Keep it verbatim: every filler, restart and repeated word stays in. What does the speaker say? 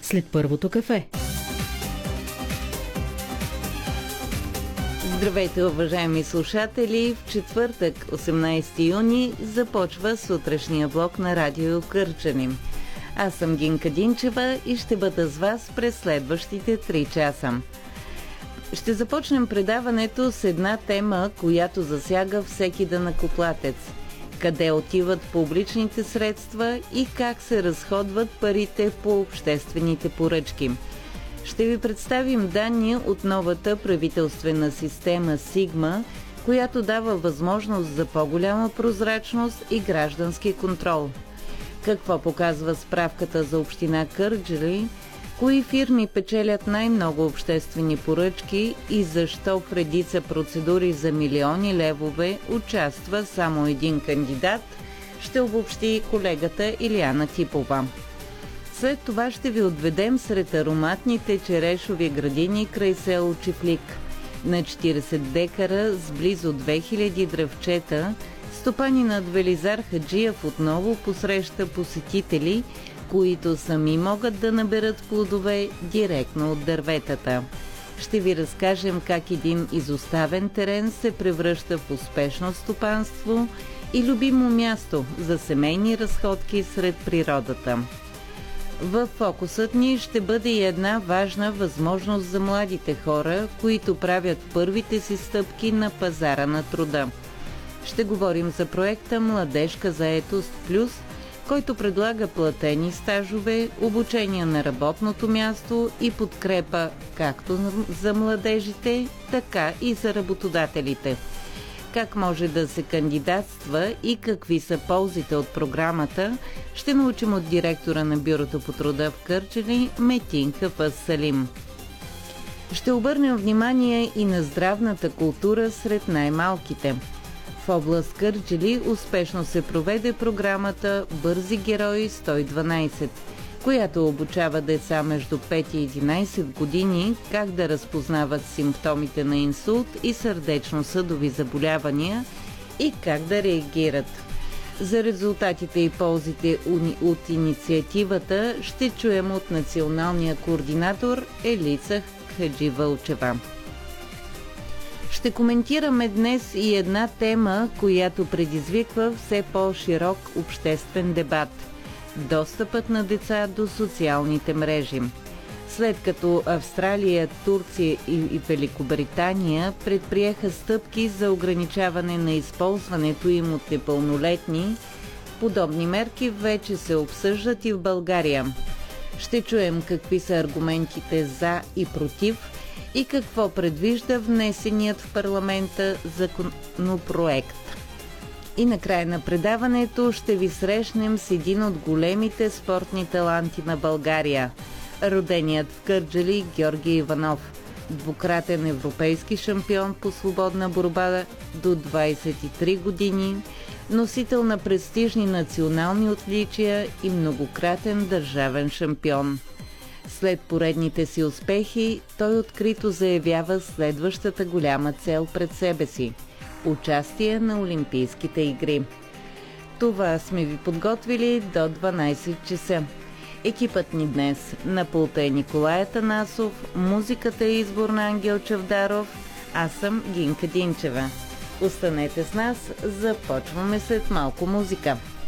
след първото кафе. Здравейте, уважаеми слушатели! В четвъртък, осемнайсети юни, започва сутрешния блок на Радио Кърджали. Аз съм Гинка Динчева и ще бъда с вас през следващите три часа. Ще започнем предаването с една тема, която засяга всеки данъкоплатец. Къде отиват публичните средства и как се разходват парите по обществените поръчки. Ще ви представим данни от новата правителствена система Сигма, която дава възможност за по-голяма прозрачност и граждански контрол. Какво показва справката за община Кърджали, кои фирми печелят най-много обществени поръчки и защо в редица процедури за милиони левове участва само един кандидат, ще обобщи колегата Илияна Типова. След това ще ви отведем сред ароматните черешови градини край село Чифлик. На четирийсет декара с близо две хиляди дръвчета, стопанинът Велизар Хаджиев отново посреща посетители, които сами могат да наберат плодове директно от дърветата. Ще ви разкажем как един изоставен терен се превръща в успешно стопанство и любимо място за семейни разходки сред природата. В фокусът ни ще бъде и една важна възможност за младите хора, които правят първите си стъпки на пазара на труда. Ще говорим за проекта Младежка заетост плюс, който предлага платени стажове, обучение на работното място и подкрепа както за младежите, така и за работодателите. Как може да се кандидатства и какви са ползите от програмата, ще научим от директора на Бюрото по труда в Кърджали Метин Хафъз Салим. Ще обърнем внимание и на здравната култура сред най-малките. В област Кърджали успешно се проведе програмата Бързи герои сто и дванайсет, която обучава деца между пет и единайсет години как да разпознават симптомите на инсулт и сърдечно-съдови заболявания и как да реагират. За резултатите и ползите от инициативата ще чуем от националния координатор Елица Хадживълчева. Ще коментираме днес и една тема, която предизвиква все по-широк обществен дебат – достъпът на деца до социалните мрежи. След като Австралия, Турция и Великобритания предприеха стъпки за ограничаване на използването им от непълнолетни, подобни мерки вече се обсъждат и в България. Ще чуем какви са аргументите за и против и какво предвижда внесеният в парламента законопроект. И накрая на предаването ще ви срещнем с един от големите спортни таланти на България – роденият в Кърджали Георги Иванов, двукратен европейски шампион по свободна борба до двайсет и три години, носител на престижни национални отличия и многократен държавен шампион. След поредните си успехи, той открито заявява следващата голяма цел пред себе си – участие на Олимпийските игри. Това сме ви подготвили до дванайсет часа. Екипът ни днес на пулта е Николай Атанасов, музиката е избор на Ангел Чавдаров, аз съм Гинка Динчева. Останете с нас, започваме след малко музика.